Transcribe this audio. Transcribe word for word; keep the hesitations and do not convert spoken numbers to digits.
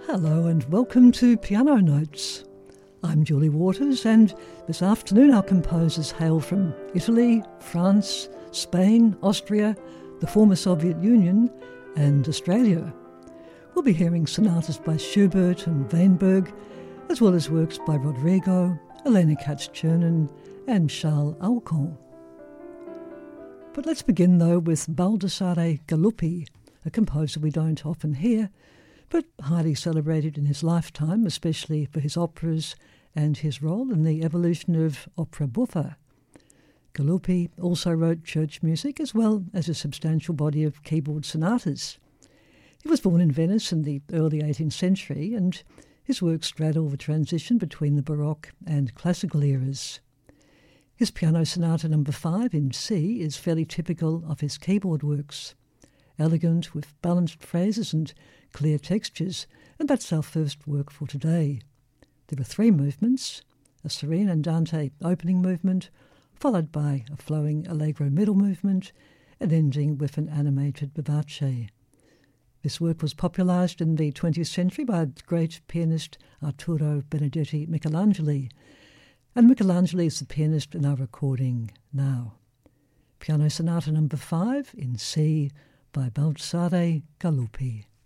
Hello and welcome to Piano Notes. I'm Julie Waters, and this afternoon our composers hail from Italy, France, Spain, Austria, the former Soviet Union and Australia. We'll be hearing sonatas by Schubert and Weinberg, as well as works by Rodrigo, Elena Katz-Chernin and Charles Ancon. But let's begin though with Baldassare Galuppi, a composer we don't often hear, but highly celebrated in his lifetime, especially for his operas and his role in the evolution of opera buffa. Galuppi also wrote church music as well as a substantial body of keyboard sonatas. He was born in Venice in the early eighteenth century, and his works straddle the transition between the Baroque and classical eras. His piano sonata number five in C is fairly typical of his keyboard works. Elegant with balanced phrases and clear textures, and that's our first work for today. There are three movements, a serene andante opening movement, followed by a flowing allegro middle movement, and ending with an animated vivace. This work was popularised in the twentieth century by the great pianist Arturo Benedetti Michelangeli, and Michelangeli is the pianist in our recording now. Piano Sonata number five in C by Baldassare Galuppi.